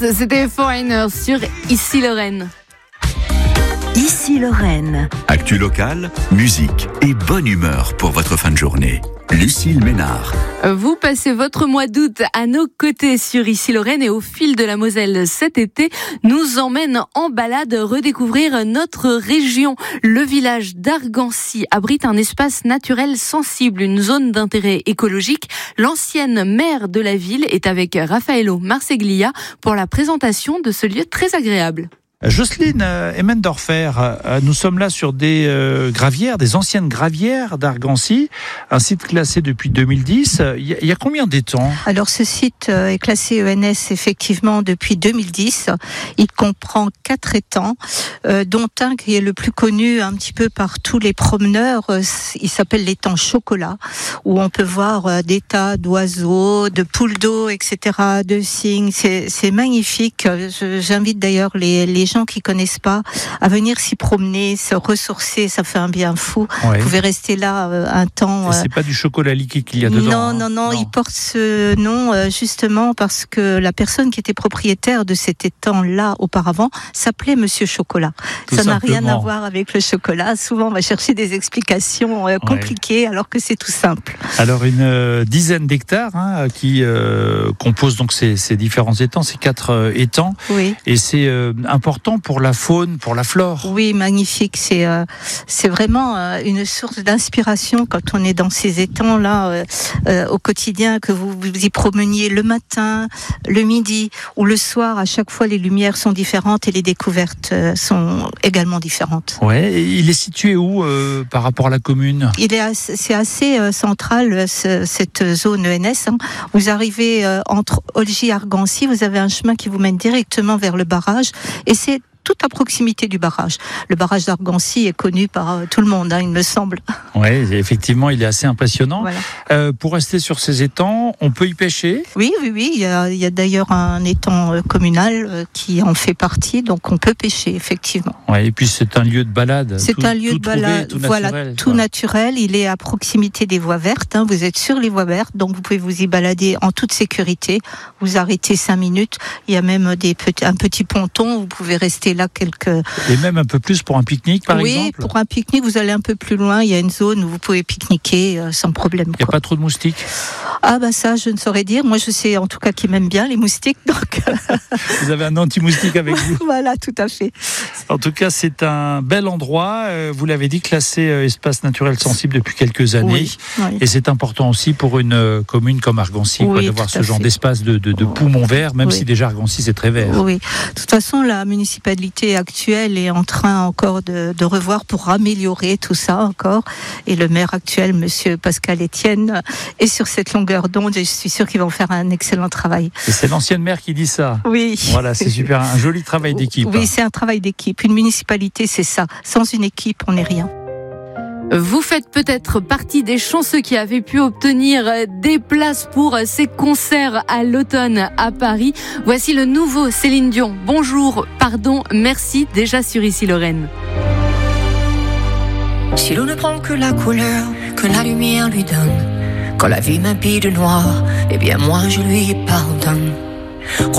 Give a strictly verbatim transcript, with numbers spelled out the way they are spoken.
C'était Foreigner sur Ici Lorraine. Ici Lorraine. Actu locale, musique et bonne humeur pour votre fin de journée. Lucille Ménard. Vous passez votre mois d'août à nos côtés sur Ici Lorraine et au fil de la Moselle cet été nous emmène en balade redécouvrir notre région. Le village d'Argancy abrite un espace naturel sensible, une zone d'intérêt écologique. L'ancienne maire de la ville est avec Raffaello Marseglia pour la présentation de ce lieu très agréable. Jocelyne Emmendorfer, nous sommes là sur des euh, gravières, des anciennes gravières d'Argancy, un site classé depuis deux mille dix. Il y a, il y a combien d'étangs ? Alors ce site est classé E N S effectivement depuis deux mille dix. Il comprend quatre étangs, euh, dont un qui est le plus connu un petit peu par tous les promeneurs. Il s'appelle l'étang Chocolat, où on peut voir des tas d'oiseaux, de poules d'eau, et cetera, de cygnes. C'est, c'est magnifique. Je, j'invite d'ailleurs les, les gens qui connaissent pas à venir s'y promener, se ressourcer, ça fait un bien fou. Ouais. Vous pouvez rester là euh, un temps. Euh... Et c'est pas du chocolat liquide qu'il y a dedans. Non, hein. non, non, non, il porte ce nom euh, justement parce que la personne qui était propriétaire de cet étang-là auparavant s'appelait Monsieur Chocolat. Tout ça simplement. n'a rien à voir avec le chocolat. Souvent, on va chercher des explications euh, compliquées ouais. alors que c'est tout simple. Alors une euh, dizaine d'hectares hein, qui euh, composent donc ces, ces différents étangs, ces quatre euh, étangs. Oui. Et c'est euh, important pour la faune, pour la flore. Oui, magnifique. C'est euh, c'est vraiment euh, une source d'inspiration quand on est dans ces étangs-là euh, euh, au quotidien, que vous vous y promeniez le matin, le midi ou le soir. À chaque fois, les lumières sont différentes et les découvertes euh, sont également différentes. Ouais. Et il est situé où euh, par rapport à la commune ? Il est assez, c'est assez euh, central ce, cette zone E N S. Hein. Vous arrivez euh, entre Olgy et Argancy, vous avez un chemin qui vous mène directement vers le barrage et c'est tout à proximité du barrage. Le barrage d'Argancy est connu par euh, tout le monde, hein, il me semble. Oui, effectivement, il est assez impressionnant. Voilà. Euh, pour rester sur ces étangs, on peut y pêcher ? Oui, oui, oui. Il y a, il y a d'ailleurs un étang euh, communal euh, qui en fait partie, donc on peut pêcher, effectivement. Ouais, et puis c'est un lieu de balade. C'est tout, un lieu tout de balade, trouvé, tout voilà, naturel, tout quoi. naturel. Il est à proximité des voies vertes. Hein. Vous êtes sur les voies vertes, donc vous pouvez vous y balader en toute sécurité. Vous arrêtez cinq minutes. Il y a même des petits, un petit ponton. Vous pouvez rester là quelques. Et même un peu plus pour un pique-nique, par oui, exemple ? Oui, pour un pique-nique, vous allez un peu plus loin. Il y a une zone où vous pouvez pique-niquer euh, sans problème. Il n'y a pas trop de moustiques ? Ah bah ça, je ne saurais dire. Moi, je sais en tout cas qu'ils m'aiment bien, les moustiques. Donc... Vous avez un anti-moustique avec vous ? Voilà, tout à fait. En tout cas, c'est un bel endroit. Vous l'avez dit, classé espace naturel sensible depuis quelques années. Oui, oui. Et c'est important aussi pour une commune comme Argancy, oui, quoi, d'avoir ce genre fait. d'espace de, de, de poumon vert, même oui. si déjà Argancy, c'est très vert. Oui. De toute façon, la municipalité actuelle est en train encore de, de revoir pour améliorer tout ça encore. Et le maire actuel, monsieur Pascal Etienne, est sur cette longueur d'onde et je suis sûre qu'ils vont faire un excellent travail. Et c'est l'ancienne maire qui dit ça. Oui. Voilà, c'est super. Un joli travail d'équipe. Oui, c'est un travail d'équipe. Une municipalité, c'est ça. Sans une équipe, on n'est rien. Vous faites peut-être partie des chanceux qui avaient pu obtenir des places pour ces concerts à l'automne à Paris. Voici le nouveau Céline Dion. Bonjour, pardon, merci, déjà sur Ici Lorraine. Si l'on ne prend que la couleur que la lumière lui donne, quand la vie m'habille de noir, eh bien moi je lui pardonne.